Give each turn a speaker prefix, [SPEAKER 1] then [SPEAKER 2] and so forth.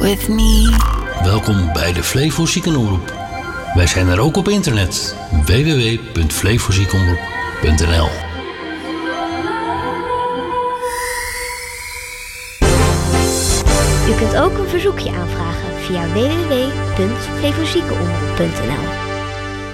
[SPEAKER 1] with me.
[SPEAKER 2] Welkom bij de Flevo Ziekenomroep. Wij zijn er ook op internet. www.flevoziekenomroep.nl.
[SPEAKER 3] U kunt ook een verzoekje aanvragen via www.flevoziekenomroep.nl.